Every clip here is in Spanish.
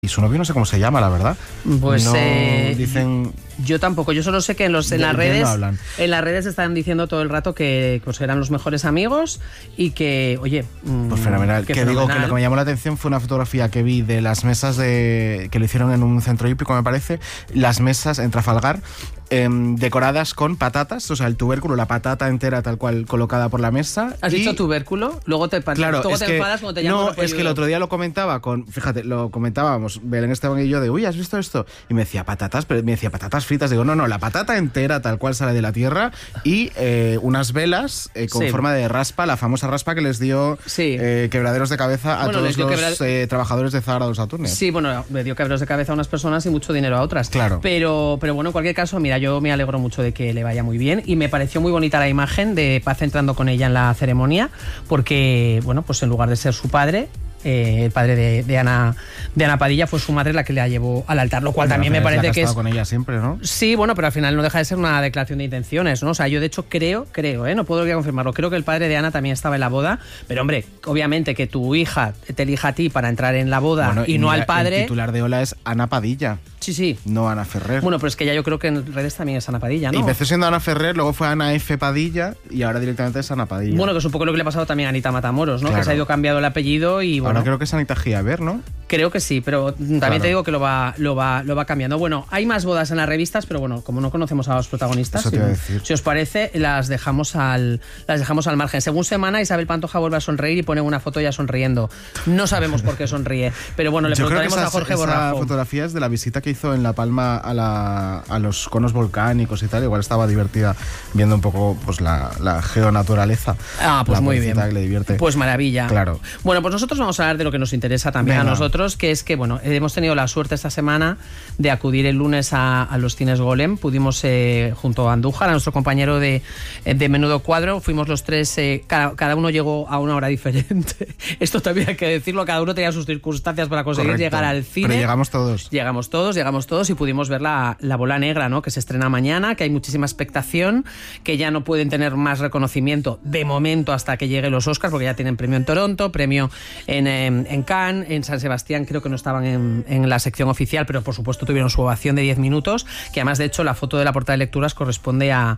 su novio no sé cómo se llama, la verdad. Pues no dicen... Yo tampoco, yo solo sé que en las redes están diciendo todo el rato que pues, eran los mejores amigos y que, oye... Pues fenomenal. Que digo que lo que me llamó la atención fue una fotografía que vi de las mesas que lo hicieron en un centro hípico, me parece, las mesas en Trafalgar, decoradas con patatas, o sea, el tubérculo, la patata entera tal cual colocada por la mesa. ¿Has dicho tubérculo? Luego te enfadas cuando te llaman. No, es que el otro día lo comentábamos, Belén Esteban y yo, uy, ¿has visto esto? Y me decía patatas, pero me decía patatas fritas. Digo, no, la patata entera tal cual sale de la tierra y unas velas con forma de raspa, la famosa raspa que les dio quebraderos de cabeza a todos los trabajadores de Zahara dos Saturnes. Sí, bueno, le dio quebraderos de cabeza a unas personas y mucho dinero a otras. Claro. Pero bueno, en cualquier caso, mira, yo me alegro mucho de que le vaya muy bien y me pareció muy bonita la imagen de Paz entrando con ella en la ceremonia porque, bueno, pues en lugar de ser su padre, el padre de Ana Padilla, fue su madre la que la llevó al altar, lo cual también me parece que es... con ella siempre, ¿no? Sí, bueno, pero al final no deja de ser una declaración de intenciones, ¿no? O sea, yo de hecho creo, no puedo confirmarlo, creo que el padre de Ana también estaba en la boda, pero hombre, obviamente que tu hija te elija a ti para entrar en la boda y no al padre... El titular de Ola es Ana Padilla. Sí. No Ana Ferrer. Bueno, pero es que ya yo creo que en redes también es Ana Padilla, ¿no? Empezó siendo Ana Ferrer, luego fue Ana F. Padilla y ahora directamente es Ana Padilla. Bueno, que es un poco lo que le ha pasado también a Anita Matamoros, ¿no? Claro. Que se ha ido cambiando el apellido y bueno... Ahora creo que es Anita Giaber, ¿no? Creo que sí, pero también te digo que lo va cambiando. Bueno, hay más bodas en las revistas, pero bueno, como no conocemos a los protagonistas, eso te iba a decir. Si os parece, las dejamos al margen. Según semana, Isabel Pantoja vuelve a sonreír y pone una foto ya sonriendo. No sabemos por qué sonríe, pero bueno, le preguntaremos a Jorge Borrajo. Esa fotografía es de la visita que hizo en La Palma a los conos volcánicos y tal. Igual estaba divertida viendo un poco pues la geonaturaleza. Pues muy bien. Que le divierte. Pues maravilla. Claro. Bueno, pues nosotros vamos a hablar de lo que nos interesa también a nosotros, que es que, bueno, hemos tenido la suerte esta semana de acudir el lunes a los cines Golem. Pudimos, junto a Andújar, a nuestro compañero de Menudo Cuadro, fuimos los tres, cada uno llegó a una hora diferente. Esto también hay que decirlo, cada uno tenía sus circunstancias para conseguir llegar al cine. Pero llegamos todos y pudimos ver la Bola Negra, ¿no? Que se estrena mañana, que hay muchísima expectación, que ya no pueden tener más reconocimiento de momento hasta que lleguen los Oscars, porque ya tienen premio en Toronto, premio en Cannes, en San Sebastián creo que no estaban en la sección oficial, pero por supuesto tuvieron su ovación de 10 minutos, que además de hecho la foto de la portada de lecturas corresponde a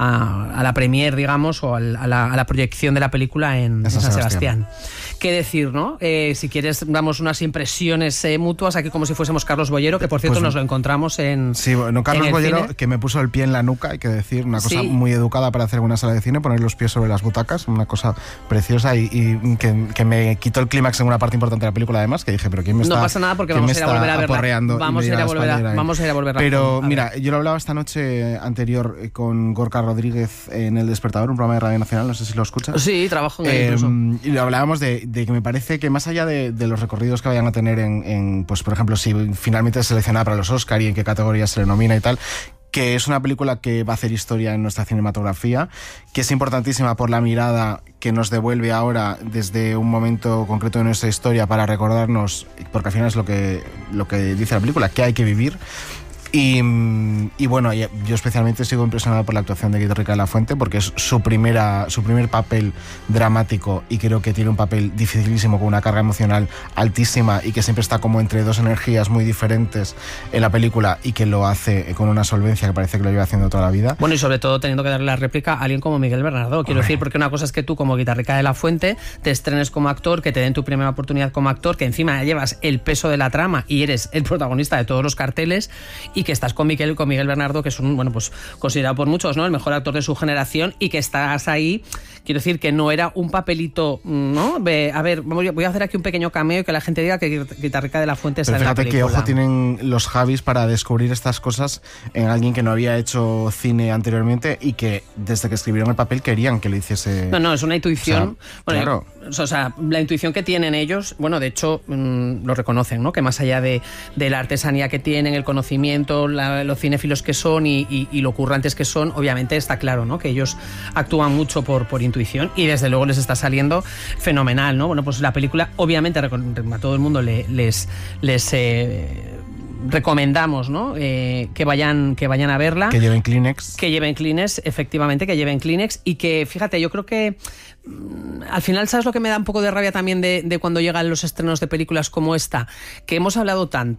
la premier, digamos, o a la proyección de la película en San Sebastián. ¿Qué decir, no? Si quieres damos unas impresiones mutuas aquí como si fuésemos Carlos Bollero, que por cierto nos lo encontramos en... Sí, bueno, Carlos Bollero, cine, que me puso el pie en la nuca, hay que decir, una cosa muy educada para hacer una sala de cine, poner los pies sobre las butacas, una cosa preciosa y que me quitó el clímax en una parte importante de la película además, que dije, pero ¿quién me está... No pasa nada porque vamos a ir a volver a verla. Vamos a ir a volver a verla. Pero mira, yo lo hablaba esta noche anterior con Gorka Rodríguez en El Despertador, un programa de Radio Nacional, no sé si lo escuchas. Sí, trabajo en él incluso. Y lo hablábamos de que me parece que más allá de los recorridos que vayan a tener pues por ejemplo, si finalmente es seleccionada para los Oscar y en qué categoría se le nomina y tal, que es una película que va a hacer historia en nuestra cinematografía, que es importantísima por la mirada que nos devuelve ahora desde un momento concreto de nuestra historia para recordarnos, porque al final es lo que dice la película, que hay que vivir. Y bueno, yo especialmente sigo impresionado por la actuación de Guitarrica de la Fuente, porque es su primer papel dramático y creo que tiene un papel dificilísimo con una carga emocional altísima y que siempre está como entre dos energías muy diferentes en la película y que lo hace con una solvencia que parece que lo lleva haciendo toda la vida. Bueno, y sobre todo teniendo que darle la réplica a alguien como Miguel Bernardo, quiero decir, porque una cosa es que tú como Guitarrica de la Fuente te estrenes como actor, que te den tu primera oportunidad como actor, que encima llevas el peso de la trama y eres el protagonista de todos los carteles, y que estás con Miguel Bernardo, que es un, bueno, pues considerado por muchos, ¿no?, el mejor actor de su generación, y que estás ahí, quiero decir que no era un papelito, ¿no? A ver, voy a hacer aquí un pequeño cameo y que la gente diga que Guitarrica de la Fuente está en la película. Fíjate qué ojo tienen los Javis para descubrir estas cosas en alguien que no había hecho cine anteriormente y que desde que escribieron el papel querían que lo hiciese. No, es una intuición. O sea, bueno, claro. O sea, la intuición que tienen ellos, bueno, de hecho lo reconocen, ¿no? Que más allá de la artesanía que tienen, el conocimiento, los cinéfilos que son y lo currantes que son, obviamente está claro, ¿no?, que ellos actúan mucho por intuición y desde luego les está saliendo fenomenal, ¿no? Bueno, pues la película, obviamente a todo el mundo les recomendamos, ¿no?, que vayan a verla. Que lleven Kleenex. Efectivamente, que lleven Kleenex. Y que, fíjate, yo creo que al final, ¿sabes lo que me da un poco de rabia también de cuando llegan los estrenos de películas como esta? Que hemos hablado tanto